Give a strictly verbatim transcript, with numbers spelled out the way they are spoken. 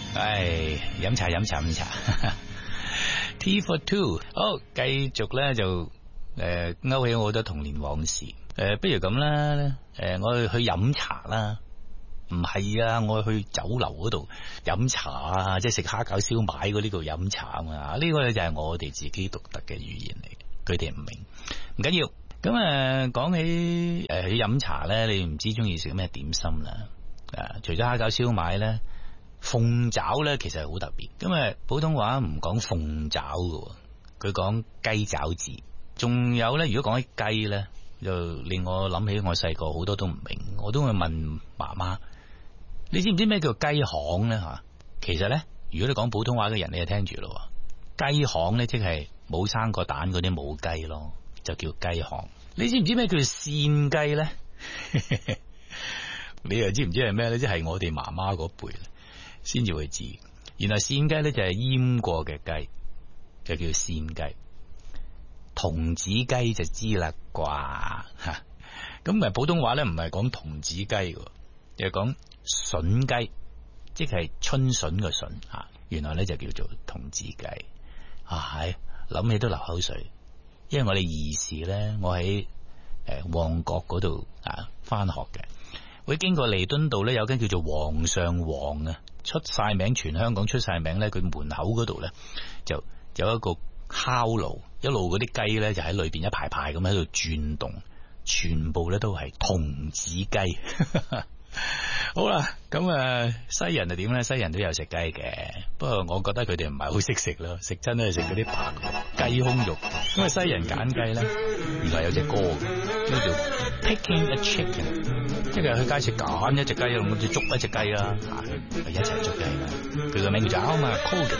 唉，飲茶飲茶飲茶。Tea for two， 好，繼續咧就誒勾起我好多童年往事。誒、呃，不如咁啦，誒、呃，我去去飲茶啦。唔係啊，我去酒樓嗰度飲茶啊，即係食蝦餃燒賣嗰啲度飲茶啊嘛。呢、這個咧就係我哋自己獨特嘅語言嚟，佢哋唔明，唔緊要。咁啊，講起誒去飲茶咧，你唔知中意食咩點心啦？啊，除咗蝦餃燒賣咧，鳳爪咧其實係好特別。咁啊，普通話唔講鳳爪嘅，佢講雞爪子。仲有咧，如果講起雞咧，就令我諗起我細個好多都唔明，我都會問媽媽。你知唔知咩叫雞巷咧？吓，其實咧，如果你講普通話嘅人，你就聽住咯。雞巷咧，即係冇生過蛋嗰啲母雞咯，就叫雞巷。你知唔知咩叫騸雞咧？你又知唔知係咩咧？即係我哋媽媽嗰輩先至會知。原來騸雞咧就係醃過嘅雞，就叫騸雞。童子雞就知啦啩吓。咁咪普通話咧唔係講童子雞嘅，係講筍雞，即係春筍嘅筍吓，原來咧就叫做童子雞啊！係諗起都流口水，因為我哋兒時咧，我喺誒旺角嗰度啊翻學嘅，會經過彌敦道咧，有間叫做皇上皇啊，出晒名，全香港出晒名咧，佢門口嗰度咧就有一個烤爐，一路嗰啲雞咧就喺裏邊一排排咁喺度轉動，全部咧都係童子雞。好啦，咁啊西人係點咧？西人都有食雞嘅，不過我覺得佢哋唔係好識食咯，食真都係食嗰啲白雞胸肉。因為西人揀雞咧，原來有隻歌嘅，叫做 Picking a Chicken， 即係去街市揀一隻雞，咁就捉一隻雞啦，吓去一齊捉雞啦。佢個名叫做 Alma Cogan。